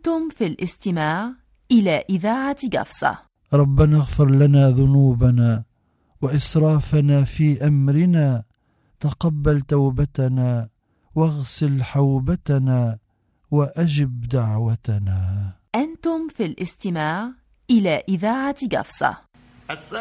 أنتم في الاستماع إلى إذاعة قفصة. ربنا اغفر لنا ذنوبنا وإسرافنا في أمرنا، تقبل توبتنا واغسل حوبتنا وأجب دعوتنا. أنتم في الاستماع إلى إذاعة قفصة.